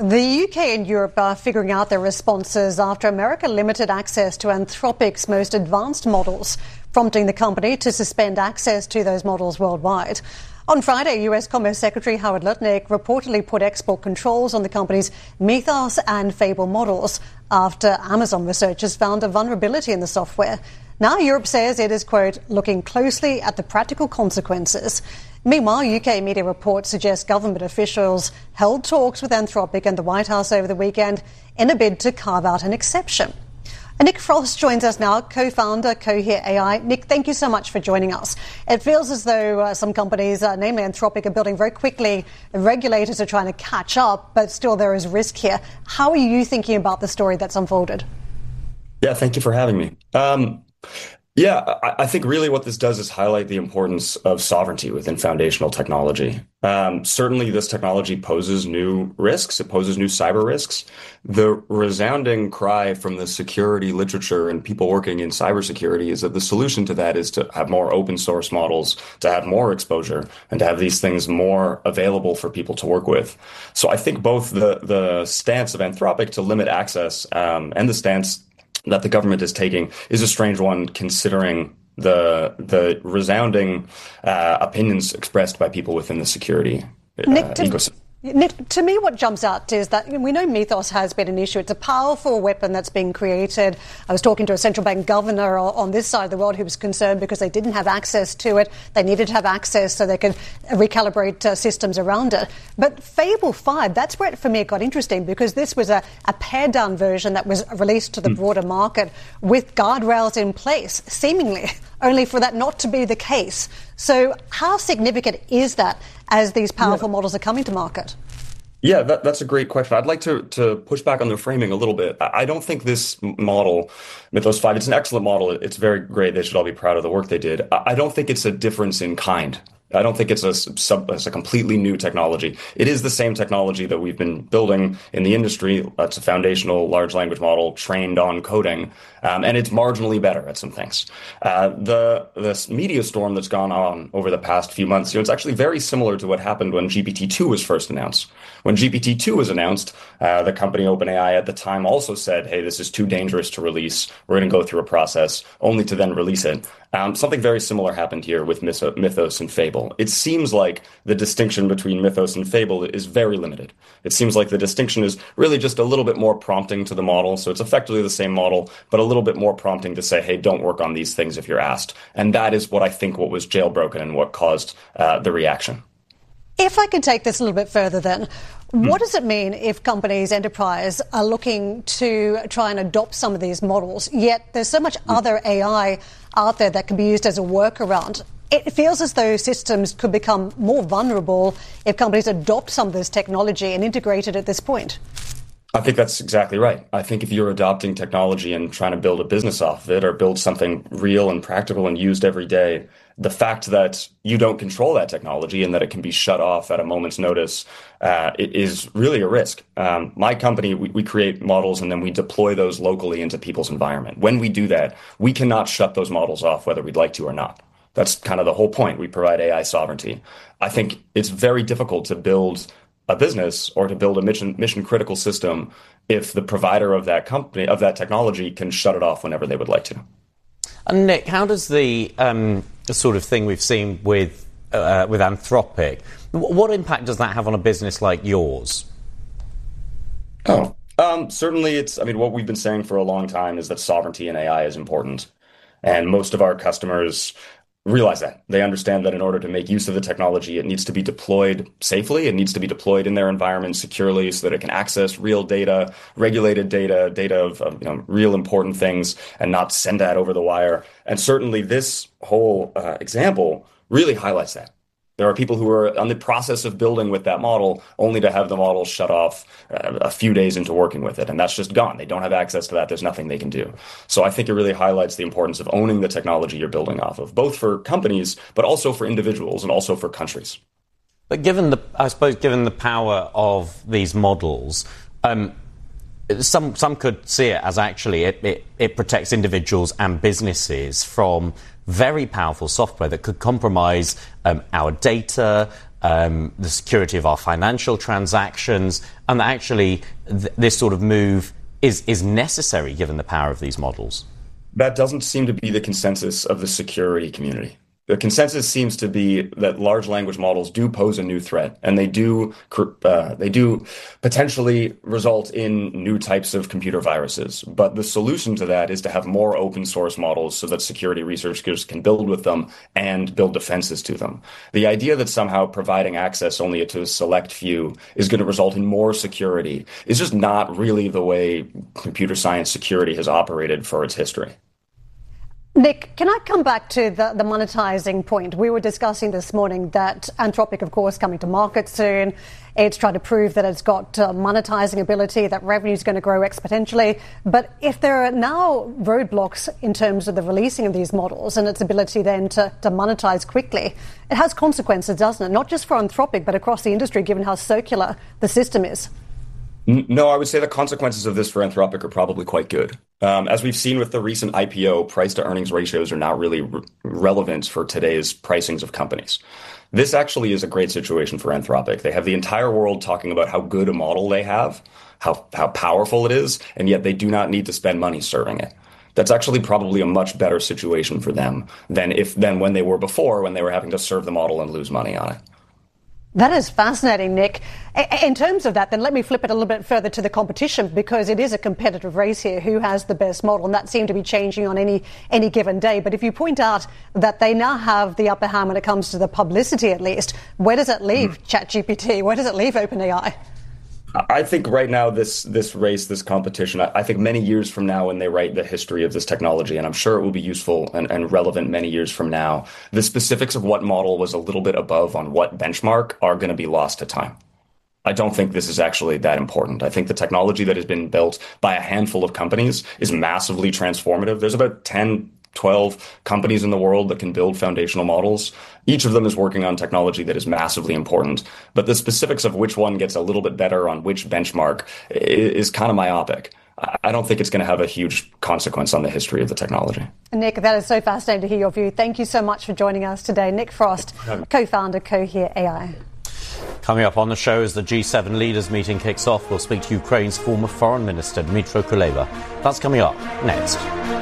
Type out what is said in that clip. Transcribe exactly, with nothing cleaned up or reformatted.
The U K and Europe are figuring out their responses after America limited access to Anthropic's most advanced models, prompting the company to suspend access to those models worldwide. On Friday, U S Commerce Secretary Howard Lutnick reportedly put export controls on the company's Mythos and Fable models after Amazon researchers found a vulnerability in the software. Now Europe says it is, quote, looking closely at the practical consequences. Meanwhile, U K media reports suggest government officials held talks with Anthropic and the White House over the weekend in a bid to carve out an exception. And Nick Frost joins us now, co-founder, Cohere A I. Nick, thank you so much for joining us. It feels as though uh, some companies, uh, namely Anthropic, are building very quickly. Regulators are trying to catch up, but still there is risk here. How are you thinking about the story that's unfolded? Yeah, thank you for having me. Um, yeah, I, I think really what this does is highlight the importance of sovereignty within foundational technology. Um, certainly, this technology poses new risks. It poses new cyber risks. The resounding cry from the security literature and people working in cybersecurity is that the solution to that is to have more open source models, to have more exposure, and to have these things more available for people to work with. So I think both the, the stance of Anthropic to limit access um, and the stance that the government is taking is a strange one, considering the the resounding uh, opinions expressed by people within the security uh, Nick, to, ecosystem. Nick, to me, what jumps out is that we know Mythos has been an issue. It's a powerful weapon that's being created. I was talking to a central bank governor on this side of the world who was concerned because they didn't have access to it. They needed to have access so they could recalibrate uh, systems around it. But Fable five, that's where it, for me it got interesting, because this was a, a pared-down version that was released to the mm. broader market with guardrails in place, seemingly, only for that not to be the case. So how significant is that as these powerful yeah. models are coming to market? Yeah, that, that's a great question. I'd like to, to push back on the framing a little bit. I don't think this model, Mythos five, it's an excellent model. It's very great. They should all be proud of the work they did. I don't think it's a difference in kind. I don't think it's a, sub, it's a completely new technology. It is the same technology that we've been building in the industry. It's a foundational large language model trained on coding, um, and it's marginally better at some things. Uh, the this media storm that's gone on over the past few months, you know, it's actually very similar to what happened when G P T two was first announced. When G P T two was announced, uh, the company OpenAI at the time also said, hey, this is too dangerous to release. We're going to go through a process, only to then release it. Um, something very similar happened here with Mythos and Fable. It seems like the distinction between Mythos and Fable is very limited. It seems like the distinction is really just a little bit more prompting to the model. So it's effectively the same model, but a little bit more prompting to say, hey, don't work on these things if you're asked. And that is what I think what was jailbroken and what caused uh, the reaction. If I can take this a little bit further then, what does it mean if companies, enterprise, are looking to try and adopt some of these models, yet there's so much other A I out there that can be used as a workaround? It feels as though systems could become more vulnerable if companies adopt some of this technology and integrate it at this point. I think that's exactly right. I think if you're adopting technology and trying to build a business off of it or build something real and practical and used every day, the fact that you don't control that technology and that it can be shut off at a moment's notice uh, it is really a risk. Um, my company, we, we create models and then we deploy those locally into people's environment. When we do that, we cannot shut those models off whether we'd like to or not. That's kind of the whole point. We provide A I sovereignty. I think it's very difficult to build a business or to build a mission mission critical system if the provider of that company, of that technology, can shut it off whenever they would like to. And Nick, how does the, um, the sort of thing we've seen with uh, with Anthropic, what impact does that have on a business like yours? Oh, um, certainly it's, I mean, what we've been saying for a long time is that sovereignty in A I is important. And most of our customers realize that. They understand that in order to make use of the technology, it needs to be deployed safely. It needs to be deployed in their environment securely so that it can access real data, regulated data, data of, of you know, real important things, and not send that over the wire. And certainly this whole uh, example really highlights that. There are people who are on the process of building with that model only to have the model shut off uh, a few days into working with it. And that's just gone. They don't have access to that. There's nothing they can do. So I think it really highlights the importance of owning the technology you're building off of, both for companies, but also for individuals and also for countries. But given the, I suppose, given the power of these models, um, some some could see it as actually it, it, it protects individuals and businesses from very powerful software that could compromise um, our data, um, the security of our financial transactions, and that actually th- this sort of move is, is necessary given the power of these models? That doesn't seem to be the consensus of the security community. The consensus seems to be that large language models do pose a new threat, and they do uh, they do potentially result in new types of computer viruses. But the solution to that is to have more open source models so that security researchers can build with them and build defenses to them. The idea that somehow providing access only to a select few is going to result in more security is just not really the way computer science security has operated for its history. Nick, can I come back to the, the monetizing point? We were discussing this morning that Anthropic, of course, coming to market soon. It's trying to prove that it's got uh, monetizing ability, that revenue is going to grow exponentially. But if there are now roadblocks in terms of the releasing of these models and its ability then to, to monetize quickly, it has consequences, doesn't it? Not just for Anthropic, but across the industry, given how circular the system is. No, I would say the consequences of this for Anthropic are probably quite good. Um, as we've seen with the recent I P O, price to earnings ratios are not really re- relevant for today's pricings of companies. This actually is a great situation for Anthropic. They have the entire world talking about how good a model they have, how, how powerful it is, and yet they do not need to spend money serving it. That's actually probably a much better situation for them than if than when they were before, when they were having to serve the model and lose money on it. That is fascinating, Nick. In terms of that, then let me flip it a little bit further to the competition, because it is a competitive race here. Who has the best model? And that seemed to be changing on any any given day. But if you point out that they now have the upper hand when it comes to the publicity, at least, where does it leave mm. ChatGPT? Where does it leave OpenAI? I think right now this this race, this competition, I, I think many years from now when they write the history of this technology, and I'm sure it will be useful and, and relevant many years from now, the specifics of what model was a little bit above on what benchmark are going to be lost to time. I don't think this is actually that important. I think the technology that has been built by a handful of companies is massively transformative. There's about ten, twelve companies in the world that can build foundational models. Each of them is working on technology that is massively important. But the specifics of which one gets a little bit better on which benchmark is kind of myopic. I don't think it's going to have a huge consequence on the history of the technology. Nick, that is so fascinating to hear your view. Thank you so much for joining us today. Nick Frost, co-founder, Cohere A I. Coming up on the show as the G seven leaders meeting kicks off, we'll speak to Ukraine's former foreign minister, Dmytro Kuleba. That's coming up next.